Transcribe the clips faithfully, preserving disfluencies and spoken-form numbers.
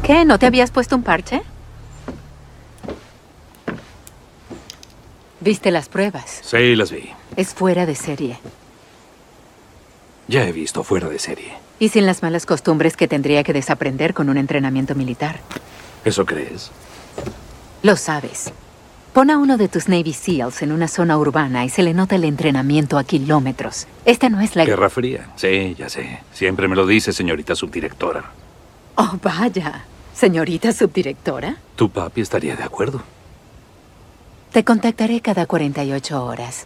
¿Qué? ¿No te habías puesto un parche? ¿Viste las pruebas? Sí, las vi. Es fuera de serie. Ya he visto fuera de serie. Y sin las malas costumbres que tendría que desaprender con un entrenamiento militar. ¿Eso crees? Lo sabes. Pon a uno de tus Navy SEALs en una zona urbana y se le nota el entrenamiento a kilómetros. Esta no es la... Guerra Fría. Sí, ya sé. Siempre me lo dice, señorita subdirectora. Oh, vaya. Señorita subdirectora. Tu papi estaría de acuerdo. Te contactaré cada cuarenta y ocho horas.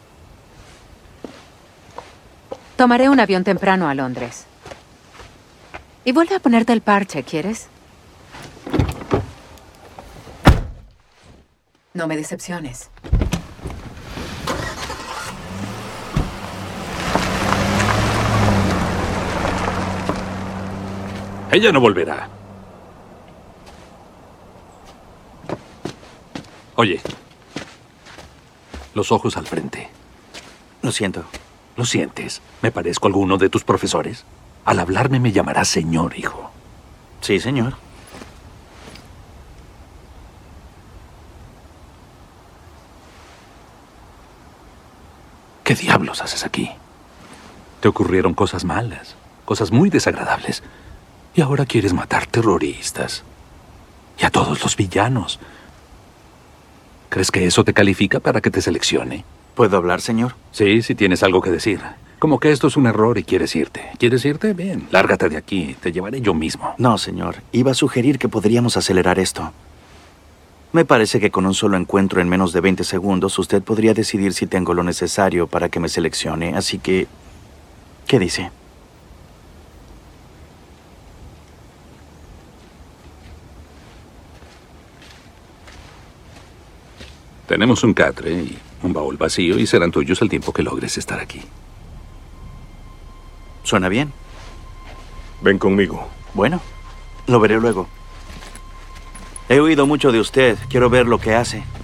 Tomaré un avión temprano a Londres. Y vuelve a ponerte el parche, ¿quieres? No me decepciones. Ella no volverá. Oye. Los ojos al frente. Lo siento. ¿Lo sientes? ¿Me parezco a alguno de tus profesores? Al hablarme me llamarás señor, hijo. Sí, señor. ¿Qué diablos haces aquí? Te ocurrieron cosas malas, cosas muy desagradables. Y ahora quieres matar terroristas. Y a todos los villanos. ¿Crees que eso te califica para que te seleccione? ¿Puedo hablar, señor? Sí, si tienes algo que decir. Como que esto es un error y quieres irte. ¿Quieres irte? Bien, lárgate de aquí. Te llevaré yo mismo. No, señor. Iba a sugerir que podríamos acelerar esto. Me parece que con un solo encuentro en menos de veinte segundos, usted podría decidir si tengo lo necesario para que me seleccione. Así que, ¿qué dice? Tenemos un catre y un baúl vacío y serán tuyos el tiempo que logres estar aquí. ¿Suena bien? Ven conmigo. Bueno, lo veré luego. He oído mucho de usted. Quiero ver lo que hace.